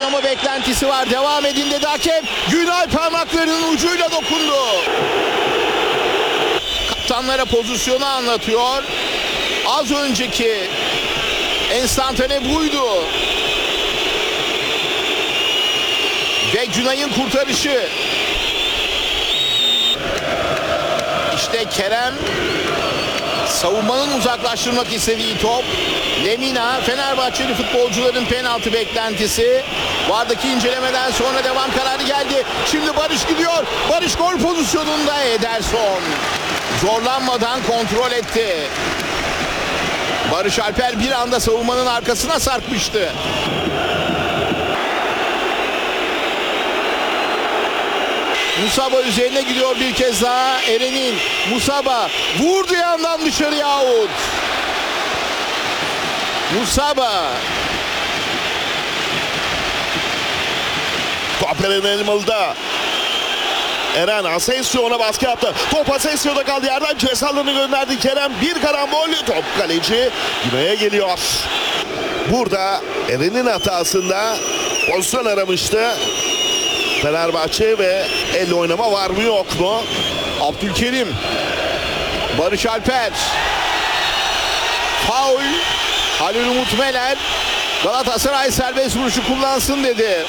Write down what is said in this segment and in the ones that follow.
oynama beklentisi var. Devam edin dedi hakem. Günay parmaklarının ucuyla dokundu. Kaptanlara pozisyonu anlatıyor. Az önceki enstantane buydu. Ve Günay'ın kurtarışı. İşte Kerem. Savunmanın uzaklaştırmak istediği top. Lemina, Fenerbahçeli futbolcuların penaltı beklentisi. VAR'daki incelemeden sonra devam kararı geldi. Şimdi Barış gidiyor. Barış gol pozisyonunda. Ederson zorlanmadan kontrol etti. Barış Alper bir anda savunmanın arkasına sarkmıştı. Musaba üzerine gidiyor bir kez daha Eren'in. Musaba vurdu yandan dışarıya, out. Musaba. Top Eren Elmalı'da. Eren Asensio'na baskı yaptı. Top Asensio'da kaldı, yerden cezalarını gönderdi Kerem. Bir karambol, top kaleci Günay'a geliyor. Burada Eren'in hatasında pozisyon aramıştı Fenerbahçe ve elle oynama var mı yok mu? Abdülkerim. Barış Alper. Faul. Halil Umut Meler. Galatasaray serbest vuruşu kullansın dedi.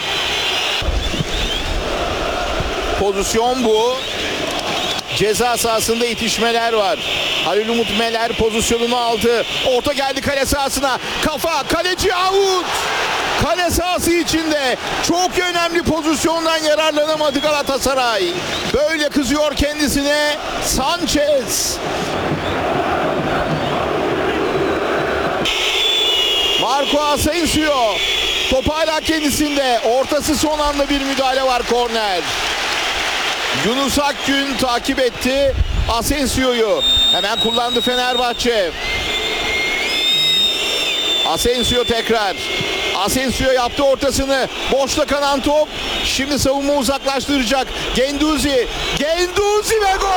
Pozisyon bu. Ceza sahasında itişmeler var. Halil Umut Meler pozisyonunu aldı. Orta geldi kale sahasına. Kafa, kaleci out. Kale sahası içinde çok önemli pozisyondan yararlanamadı Galatasaray. Böyle kızıyor kendisine Sanchez. Marco Asensio. Top hala kendisinde. Ortası son anda bir müdahale var, korner. Yunus Akgün takip etti Asensio'yu. Hemen kullandı Fenerbahçe. Asensio tekrar. Asensio yaptı ortasını. Boşta kalan top. Şimdi savunma uzaklaştıracak. Genduzi. Genduzi ve gol!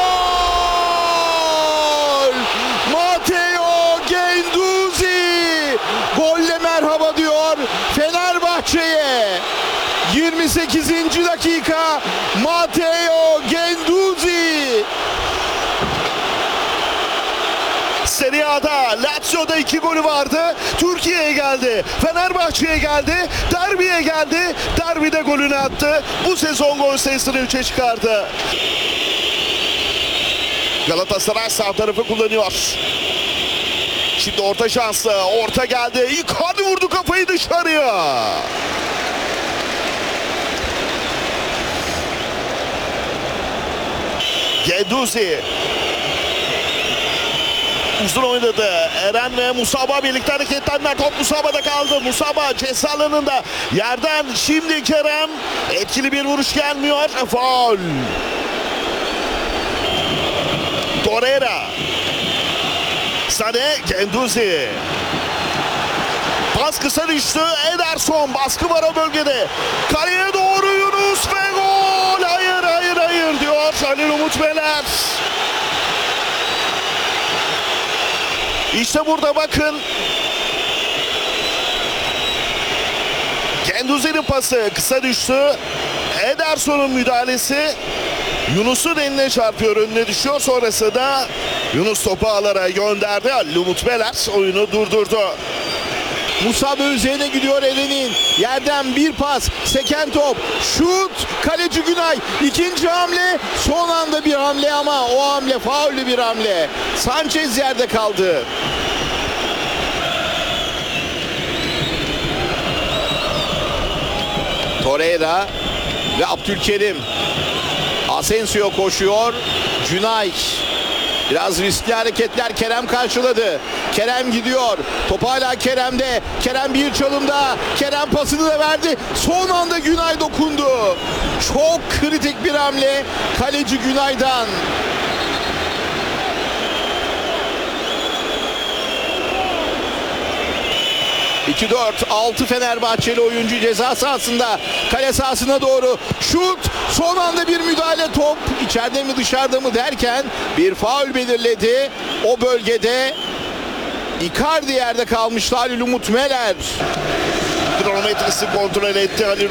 Matteo Genduzi golle merhaba diyor Fenerbahçe'ye. 28. dakika. Matteo Genduzi. Serie A'da Lazio'da 2 golü vardı. Türkiye'ye geldi. Fenerbahçe'ye geldi. Derbiye geldi. Derbide golünü attı. Bu sezon gol sayısını 3'e çıkardı. Galatasaray sağ tarafı kullanıyor. Şimdi orta şanslı. Orta geldi. Icardi vurdu kafayı dışarıya. Genduzi. Uzun oynadı. Eren ve Musaba birlikte hareketlendiler. Top Musaba'da kaldı. Musaba ceza alanında. Yerden şimdi Kerem. Etkili bir vuruş gelmiyor. Faul. Torreira. Sane, Genduzi. Pas kısa düştü. Ederson, baskı var o bölgede. Kaleye doğru Yunus ve gol. Hayır, hayır, hayır diyor Halil Umut Meler. İşte burada bakın. Genduzi'nin pası kısa düştü. Ederson'un müdahalesi Yunus'un eline çarpıyor, önüne düşüyor. Sonrasında Yunus topu ağlara gönderdi. Halil Umut Meler oyunu durdurdu. Musaba üzerine gidiyor Eren'in. Yerden bir pas. Seken top. Şut. Kaleci Günay. İkinci hamle. Son anda bir hamle ama o hamle faullü bir hamle. Sanchez yerde kaldı. Torreira ve Abdülkerim. Asensio koşuyor. Günay. Biraz riskli hareketler, Kerem karşıladı. Kerem gidiyor. Top hala Kerem'de. Kerem bir çalımda. Kerem pasını da verdi. Son anda Günay dokundu. Çok kritik bir hamle kaleci Günay'dan. ...2-4-6 Fenerbahçeli oyuncu ceza sahasında, kale sahasına doğru şut, son anda bir müdahale, top içeride mi dışarıda mı derken bir faul belirledi. O bölgede Icardi yerde kalmıştı. Halil Umut Meler Kronometresi kontrol etti Halil